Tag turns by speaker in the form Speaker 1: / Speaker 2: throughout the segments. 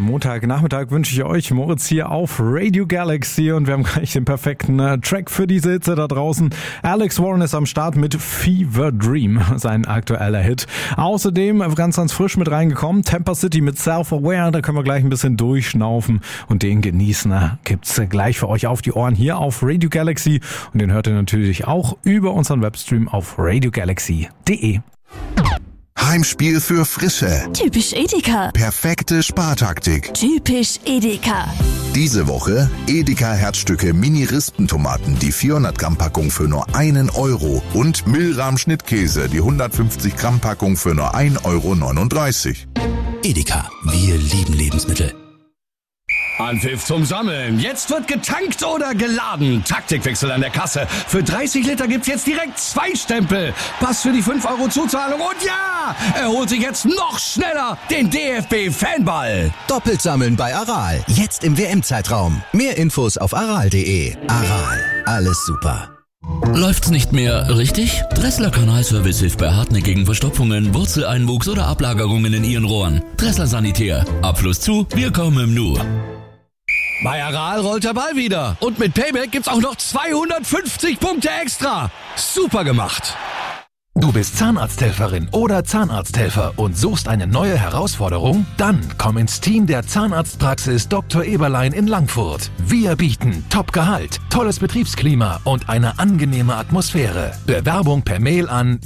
Speaker 1: Montagnachmittag wünsche ich euch, Moritz hier auf Radio Galaxy, und wir haben gleich den perfekten Track für diese Hitze da draußen. Alex Warren ist am Start mit Fever Dream, sein aktueller Hit. Außerdem ganz frisch mit reingekommen, Temper City mit Self-Aware, da können wir gleich ein bisschen durchschnaufen und den genießen. Gibt's gleich für euch auf die Ohren hier auf Radio Galaxy, und den hört ihr natürlich auch über unseren Webstream auf radiogalaxy.de.
Speaker 2: Heimspiel für Frische.
Speaker 3: Typisch Edeka.
Speaker 2: Perfekte Spartaktik.
Speaker 3: Typisch Edeka.
Speaker 2: Diese Woche Edeka Herzstücke Mini-Rispentomaten, die 400 Gramm Packung für nur 1 Euro, und Milram Schnittkäse, die 150 Gramm Packung für nur 1,39 Euro.
Speaker 4: Edeka, wir lieben Lebensmittel.
Speaker 5: Anpfiff zum Sammeln. Jetzt wird getankt oder geladen. Taktikwechsel an der Kasse. Für 30 Liter gibt's jetzt direkt 2 Stempel. Pass für die 5 Euro Zuzahlung. Und ja, er holt sich jetzt noch schneller den DFB-Fanball.
Speaker 4: Doppelt sammeln bei Aral. Jetzt im WM-Zeitraum. Mehr Infos auf aral.de. Aral, alles super.
Speaker 6: Läuft's nicht mehr richtig? Dressler Kanalservice hilft bei hartnäckigen Verstopfungen, Wurzeleinwuchs oder Ablagerungen in Ihren Rohren. Dressler Sanitär. Abfluss zu, wir kommen im Nu.
Speaker 5: Bei Aral rollt der Ball wieder. Und mit Payback gibt's auch noch 250 Punkte extra. Super gemacht.
Speaker 7: Du bist Zahnarzthelferin oder Zahnarzthelfer und suchst eine neue Herausforderung? Dann komm ins Team der Zahnarztpraxis Dr. Eberlein in Langfurt. Wir bieten Top-Gehalt, tolles Betriebsklima und eine angenehme Atmosphäre. Bewerbung per Mail an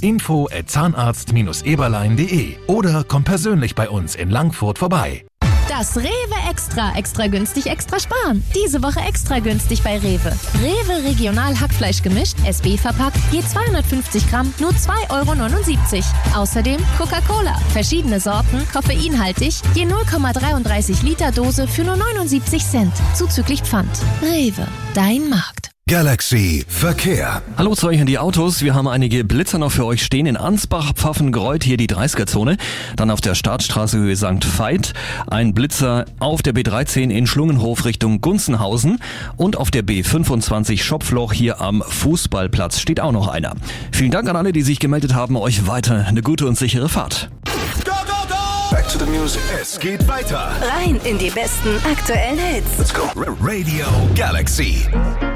Speaker 7: info@zahnarzt-eberlein.de oder komm persönlich bei uns in Langfurt vorbei.
Speaker 3: Das Rewe Extra. Extra günstig, extra sparen. Diese Woche extra günstig bei Rewe. Rewe Regional Hackfleisch gemischt, SB verpackt, je 250 Gramm, nur 2,79 €. Außerdem Coca-Cola. Verschiedene Sorten, koffeinhaltig, je 0,33 Liter Dose für nur 79 Cent. Zuzüglich Pfand. Rewe, dein Markt.
Speaker 2: Galaxy Verkehr.
Speaker 8: Hallo zu euch in die Autos. Wir haben einige Blitzer noch für euch stehen. In Ansbach, Pfaffengreuth, hier die 30er-Zone. Dann auf der Startstraße Höhe St. Veit. Ein Blitzer auf der B13 in Schlungenhof Richtung Gunzenhausen. Und auf der B25 Schopfloch hier am Fußballplatz steht auch noch einer. Vielen Dank an alle, die sich gemeldet haben. Euch weiter eine gute und sichere Fahrt.
Speaker 2: Go, go, go! Back to the music. Es geht weiter.
Speaker 3: Rein in die besten aktuellen Hits.
Speaker 2: Let's go. Radio Galaxy.